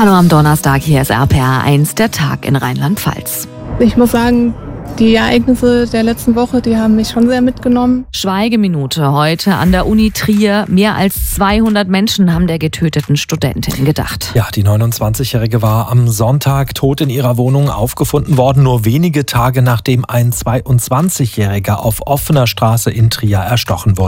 Hallo am Donnerstag, hier ist RPA1, der Tag in Rheinland-Pfalz. Ich muss sagen, die Ereignisse der letzten Woche, die haben mich schon sehr mitgenommen. Schweigeminute heute an der Uni Trier. Mehr als 200 Menschen haben der getöteten Studentin gedacht. Ja, die 29-Jährige war am Sonntag tot in ihrer Wohnung aufgefunden worden, nur wenige Tage nachdem ein 22-Jähriger auf offener Straße in Trier erstochen wurde.